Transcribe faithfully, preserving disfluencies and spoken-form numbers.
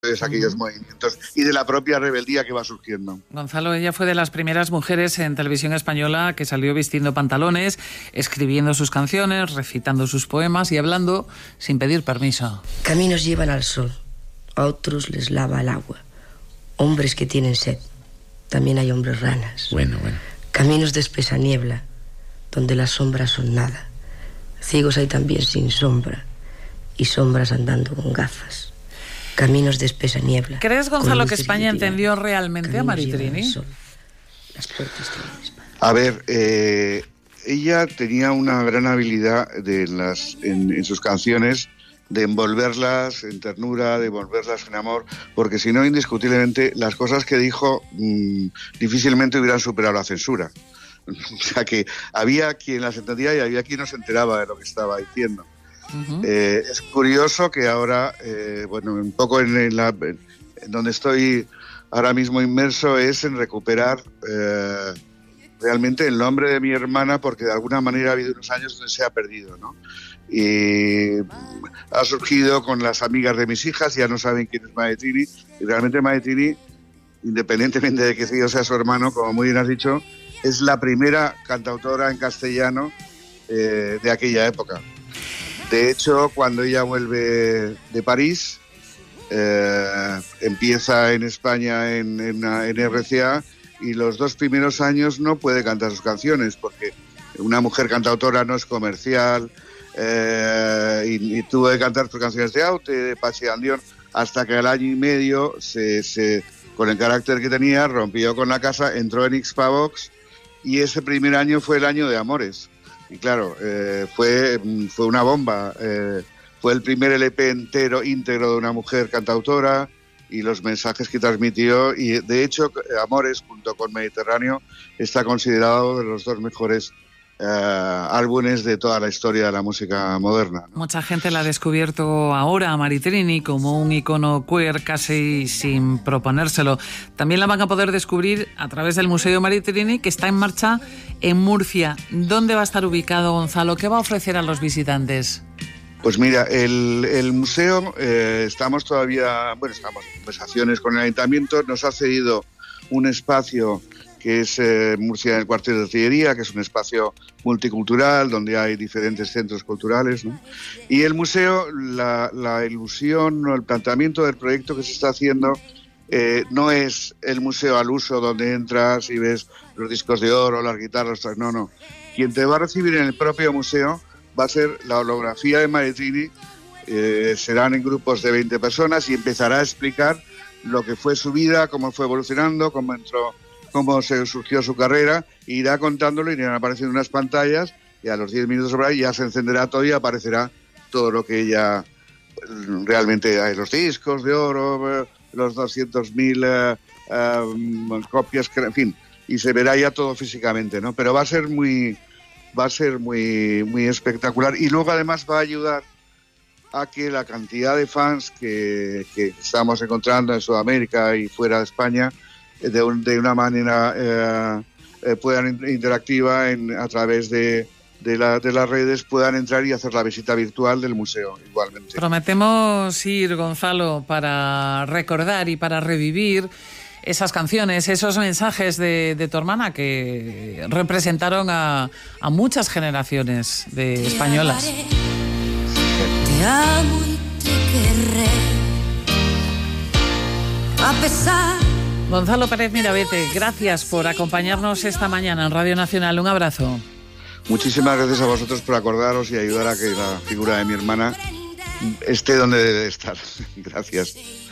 entonces aquellos uh-huh. movimientos y de la propia rebeldía que va surgiendo. Gonzalo, ella fue de las primeras mujeres en televisión española que salió vistiendo pantalones, escribiendo sus canciones, recitando sus poemas y hablando sin pedir permiso. Caminos llevan al sol, a otros les lava el agua. Hombres que tienen sed, también hay hombres ranas. Bueno, bueno. Caminos de espesa niebla, donde las sombras son nada. Ciegos hay también sin sombra, y sombras andando con gafas. Caminos de espesa niebla. ¿Crees, Gonzalo, que España entendió realmente a Maritrini? A ver, eh, ella tenía una gran habilidad de las, en, en sus canciones de envolverlas en ternura, de envolverlas en amor, porque si no, indiscutiblemente, las cosas que dijo mmm, difícilmente hubieran superado la censura. O sea que había quien las entendía y había quien no se enteraba de lo que estaba diciendo. Uh-huh. Eh, es curioso que ahora, eh, bueno, un poco en, en, la, en donde estoy ahora mismo inmerso es en recuperar eh, realmente el nombre de mi hermana, porque de alguna manera ha habido unos años donde se ha perdido, ¿no? Y ha surgido con las amigas de mis hijas, ya no saben quién es Maritrini, y realmente Maritrini, independientemente de que yo sea su hermano, como muy bien has dicho, es la primera cantautora en castellano eh, de aquella época. De hecho, cuando ella vuelve de París, eh, empieza en España en, en, en R C A y los dos primeros años no puede cantar sus canciones porque una mujer cantautora no es comercial, eh, y, y tuvo que cantar sus canciones de Aute, de Pachi Andión, hasta que al año y medio, se, se, con el carácter que tenía, rompió con la casa, entró en Xpavox y ese primer año fue el año de Amores. Y claro, eh, fue, fue una bomba. Eh, fue el primer L P entero, íntegro de una mujer cantautora y los mensajes que transmitió. Y de hecho, Amores, junto con Mediterráneo, está considerado de los dos mejores eh, álbumes de toda la historia de la música moderna, ¿no? Mucha gente la ha descubierto ahora a Maritrini como un icono queer casi sin proponérselo. También la van a poder descubrir a través del Museo Maritrini, que está en marcha en Murcia. ¿Dónde va a estar ubicado, Gonzalo? ¿Qué va a ofrecer a los visitantes? Pues mira, el, el museo, eh, estamos todavía, bueno, estamos en conversaciones con el ayuntamiento, nos ha cedido un espacio que es eh, Murcia en el Cuartel de Artillería, que es un espacio multicultural donde hay diferentes centros culturales, ¿no? Y el museo, la, la ilusión o el planteamiento del proyecto que se está haciendo eh, no es el museo al uso donde entras y ves los discos de oro, las guitarras, no, no. Quien te va a recibir en el propio museo va a ser la holografía de Maritrini, eh, serán en grupos de veinte personas y empezará a explicar lo que fue su vida, cómo fue evolucionando, cómo entró, cómo se surgió su carrera, e irá contándolo y irán apareciendo unas pantallas y a los diez minutos sobre ahí ya se encenderá todo y aparecerá todo lo que ella realmente hay, los discos de oro, los doscientos mil uh, um, copias, en fin, y se verá ya todo físicamente, ¿no? Pero va a ser muy va a ser muy muy espectacular y luego además va a ayudar a que la cantidad de fans que, que estamos encontrando en Sudamérica y fuera de España de, un, de una manera eh, eh, puedan interactiva en, a través de, de, la, de las redes puedan entrar y hacer la visita virtual del museo igualmente. Prometemos ir, Gonzalo, para recordar y para revivir esas canciones, esos mensajes de, de tu hermana que representaron a, a muchas generaciones de españolas. Te amo y te querré, a pesar. Gonzalo Pérez Mirabete, gracias por acompañarnos esta mañana en Radio Nacional. Un abrazo. Muchísimas gracias a vosotros por acordaros y ayudar a que la figura de mi hermana esté donde debe estar. Gracias.